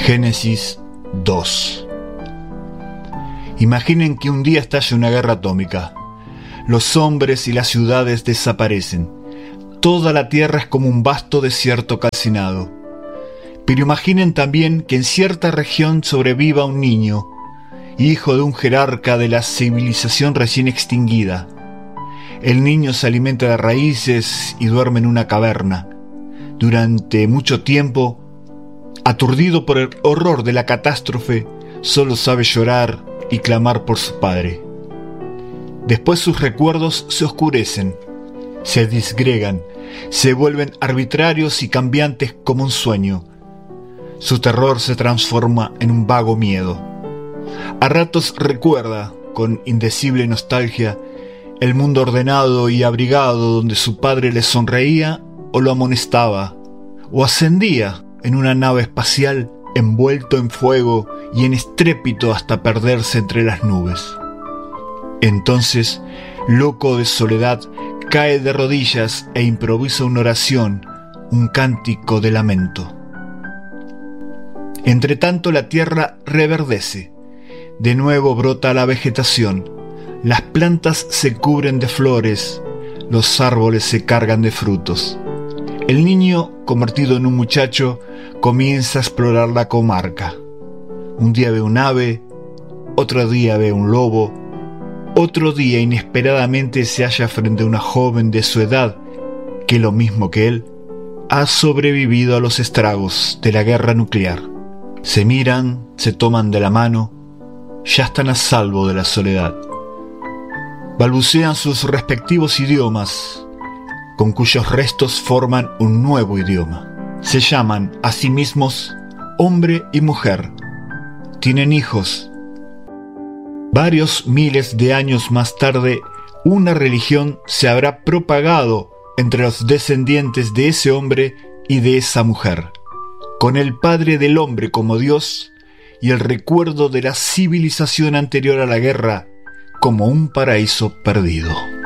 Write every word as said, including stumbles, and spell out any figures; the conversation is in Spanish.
Génesis dos. Imaginen que un día estalla una guerra atómica. Los hombres y las ciudades desaparecen. Toda la tierra es como un vasto desierto calcinado. Pero imaginen también que en cierta región sobreviva un niño, hijo de un jerarca de la civilización recién extinguida. El niño se alimenta de raíces y duerme en una caverna. Durante mucho tiempo, aturdido por el horror de la catástrofe, solo sabe llorar y clamar por su padre. Después sus recuerdos se oscurecen, se disgregan, se vuelven arbitrarios y cambiantes como un sueño. Su terror se transforma en un vago miedo. A ratos recuerda, con indecible nostalgia, el mundo ordenado y abrigado donde su padre le sonreía o lo amonestaba, o ascendía en una nave espacial envuelto en fuego y en estrépito hasta perderse entre las nubes. Entonces, loco de soledad, cae de rodillas e improvisa una oración, un cántico de lamento. Entretanto la tierra reverdece, de nuevo brota la vegetación, las plantas se cubren de flores, los árboles se cargan de frutos. El niño, convertido en un muchacho, comienza a explorar la comarca. Un día ve un ave, otro día ve un lobo, otro día inesperadamente se halla frente a una joven de su edad que, lo mismo que él, ha sobrevivido a los estragos de la guerra nuclear. Se miran, se toman de la mano, ya están a salvo de la soledad. Balbucean sus respectivos idiomas, con cuyos restos forman un nuevo idioma. Se llaman a sí mismos hombre y mujer. Tienen hijos. Varios miles de años más tarde, una religión se habrá propagado entre los descendientes de ese hombre y de esa mujer, con el Padre del hombre como Dios y el recuerdo de la civilización anterior a la guerra como un paraíso perdido.